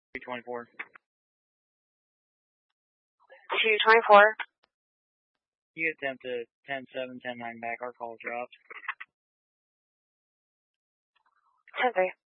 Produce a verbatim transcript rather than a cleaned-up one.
two twenty-four. two twenty-four. You attempt to ten seven, ten nine back. Our call dropped. ten three.